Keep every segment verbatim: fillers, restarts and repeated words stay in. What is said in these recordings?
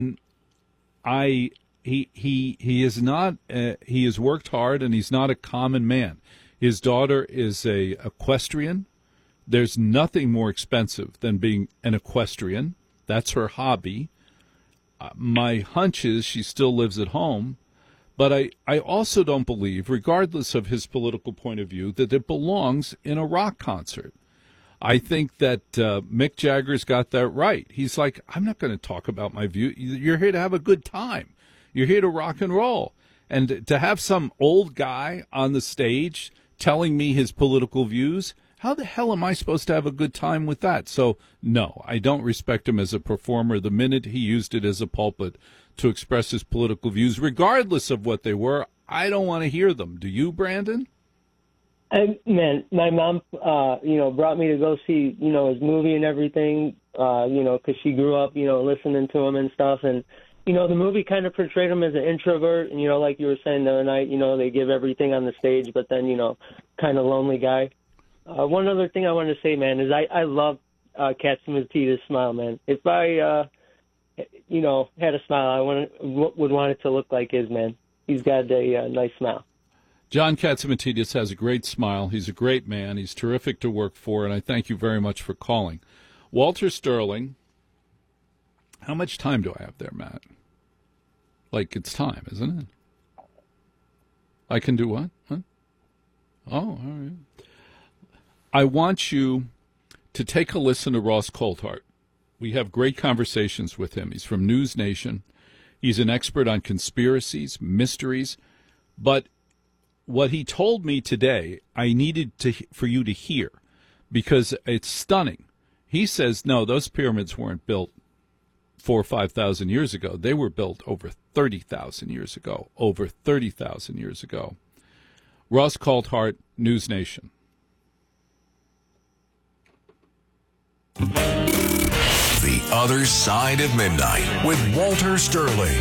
I he he he is not uh, he has worked hard, and he's not a common man. His daughter is a equestrian. There's nothing more expensive than being an equestrian. That's her hobby. Uh, my hunch is she still lives at home. But I, I also don't believe, regardless of his political point of view, that it belongs in a rock concert. I think that uh, Mick Jagger's got that right. He's like, I'm not going to talk about my view. You're here to have a good time. You're here to rock and roll. And to have some old guy on the stage telling me his political views, how the hell am I supposed to have a good time with that? So, no, I don't respect him as a performer the minute he used it as a pulpit to express his political views, regardless of what they were. I don't want to hear them. Do you, Brandon? I, man, my mom, uh, you know, brought me to go see, you know, his movie and everything, uh, you know, because she grew up, you know, listening to him and stuff. And, you know, the movie kind of portrayed him as an introvert. And, you know, like you were saying the other night, you know, they give everything on the stage, but then, you know, kind of lonely guy. Uh, one other thing I wanted to say, man, is I, I love uh, Catsimatidis' smile, man. If I... Uh, you know, had a smile, I want, would want it to look like his, man. He's got a uh, nice smile. John Catsimatidis has a great smile. He's a great man. He's terrific to work for, and I thank you very much for calling. Walter Sterling, how much time do I have there, Matt? Like, it's time, isn't it? I can do what? What? Oh, all right. I want you to take a listen to Ross Coulthart. We have great conversations with him. He's from News Nation. He's an expert on conspiracies, mysteries. But what he told me today, I needed to for you to hear because it's stunning. He says, no, those pyramids weren't built four or five thousand years ago. They were built over thirty thousand years ago, over thirty thousand years ago. Ross Coulthart, News Nation. The Other Side of Midnight with Walter Sterling.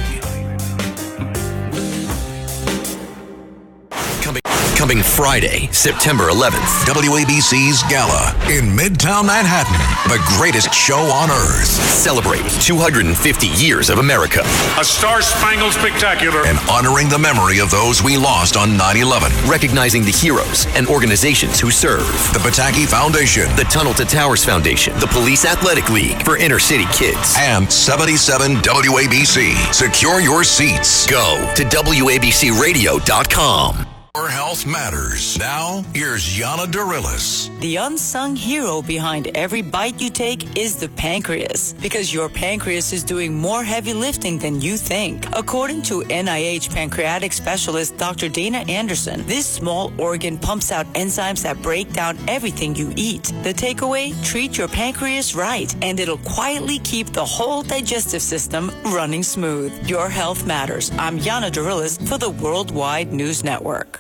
Coming, coming Friday, September eleventh, W A B C's Gala in Midtown Manhattan. The greatest show on earth. Celebrate two hundred fifty years of America. A star-spangled spectacular. And honoring the memory of those we lost on nine eleven. Recognizing the heroes and organizations who serve. The Pataki Foundation. The Tunnel to Towers Foundation. The Police Athletic League for inner city kids. And seventy-seven W A B C. Secure your seats. Go to W A B C radio dot com. Your health matters. Now, here's Yana Darilis. The unsung hero behind every bite you take is the pancreas, because your pancreas is doing more heavy lifting than you think. According to N I H pancreatic specialist Doctor Dana Anderson, this small organ pumps out enzymes that break down everything you eat. The takeaway? Treat your pancreas right, and it'll quietly keep the whole digestive system running smooth. Your health matters. I'm Yana Darilis for the Worldwide News Network.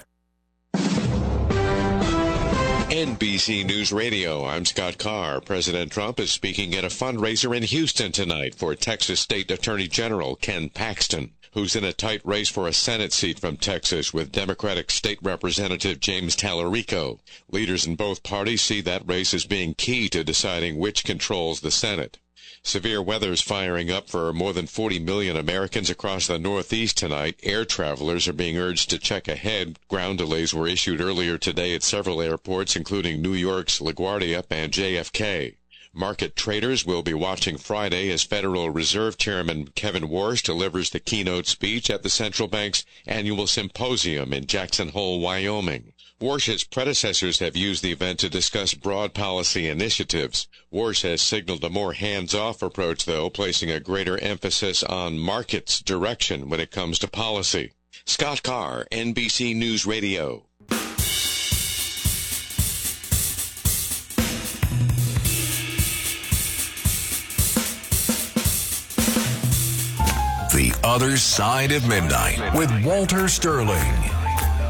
N B C News Radio, I'm Scott Carr. President Trump is speaking at a fundraiser in Houston tonight for Texas State Attorney General Ken Paxton, who's in a tight race for a Senate seat from Texas with Democratic State Representative James Tallarico. Leaders in both parties see that race as being key to deciding which controls the Senate. Severe weather's firing up for more than forty million Americans across the Northeast tonight. Air travelers are being urged to check ahead. Ground delays were issued earlier today at several airports, including New York's LaGuardia and J F K. Market traders will be watching Friday as Federal Reserve Chairman Kevin Warsh delivers the keynote speech at the central bank's annual symposium in Jackson Hole, Wyoming. Warsh's predecessors have used the event to discuss broad policy initiatives. Warsh has signaled a more hands-off approach, though, placing a greater emphasis on markets' direction when it comes to policy. Scott Carr, N B C News Radio. The Other Side of Midnight with Walter Sterling.